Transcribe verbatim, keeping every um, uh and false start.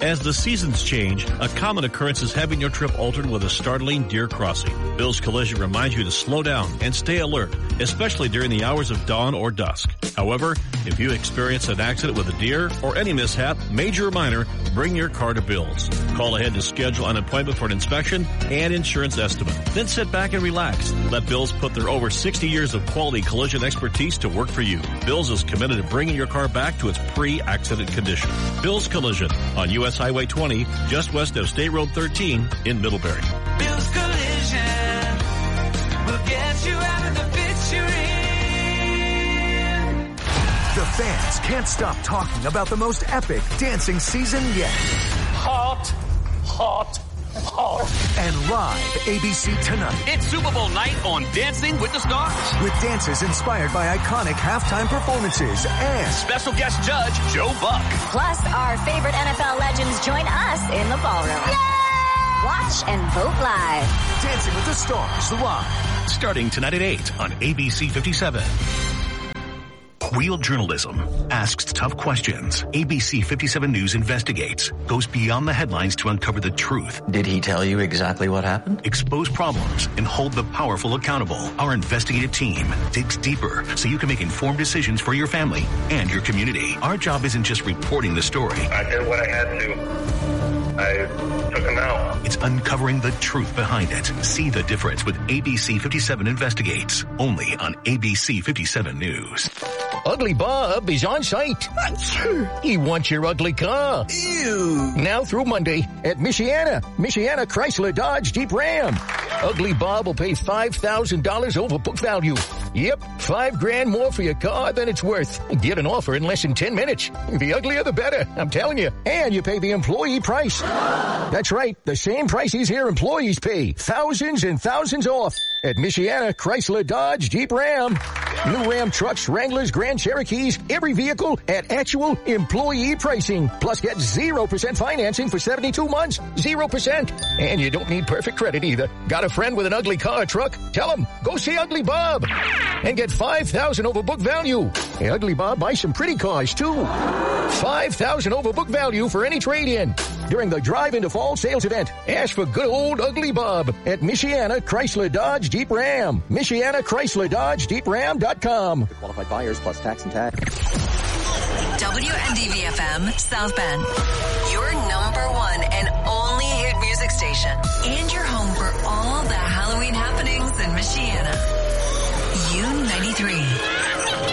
As the seasons change, a common occurrence is having your trip altered with a startling deer crossing. Bill's Collision reminds you to slow down and stay alert, especially during the hours of dawn or dusk. However, if you experience an accident with a deer or any mishap, major or minor, bring your car to Bill's. Call ahead to schedule an appointment for an inspection and insurance estimate. Then sit back and relax. Let Bill's put their over sixty years of quality collision expertise to work for you. Bill's is committed to bringing your car back to its pre-accident condition. Bill's Collision on U S Highway twenty, just west of State Road thirteen in Middlebury. Bill's Collision will get you out of the pit you're in. The fans can't stop talking about the most epic dancing season yet. Hot, hot, hot. And live A B C tonight. It's Super Bowl night on Dancing with the Stars. With dances inspired by iconic halftime performances and special guest judge Joe Buck. Plus, our favorite N F L legends join us in the ballroom. Yay! Watch and vote live. Dancing with the Stars live. Starting tonight at eight on A B C fifty-seven. Real journalism asks tough questions. A B C fifty-seven News investigates, goes beyond the headlines to uncover the truth. Did he tell you exactly what happened? Expose problems and hold the powerful accountable. Our investigative team digs deeper so you can make informed decisions for your family and your community. Our job isn't just reporting the story. I did what I had to. I took him out. It's uncovering the truth behind it. See the difference with A B C fifty-seven Investigates. Only on A B C fifty-seven News. Ugly Bob is on site. He wants your ugly car. Ew. Now through Monday at Michiana. Michiana Chrysler Dodge Jeep Ram. Ugly Bob will pay five thousand dollars over book value. Yep, five grand more for your car than it's worth. Get an offer in less than ten minutes. The uglier the better, I'm telling you. And you pay the employee price. That's right, the same prices here employees pay. Thousands and thousands off at Michiana Chrysler Dodge Jeep Ram. New Ram trucks, Wranglers, Grand Cherokees, every vehicle at actual employee pricing. Plus get zero percent financing for seventy-two months. zero percent. And you don't need perfect credit either. Got a friend with an ugly car or truck? Tell him, go see Ugly Bob. And get five thousand dollars over book value. Hey, Ugly Bob buys some pretty cars too. five thousand dollars over book value for any trade-in. During the Drive into Fall sales event, ask for good old Ugly Bob at Michiana Chrysler Dodge Jeep Ram. Michiana Chrysler Dodge Jeep Ram dot com. Qualified buyers plus tax and tag. W N D V F M South Bend. Your number one and only hit music station. And your home for all the Halloween happenings in Michiana. U ninety-three.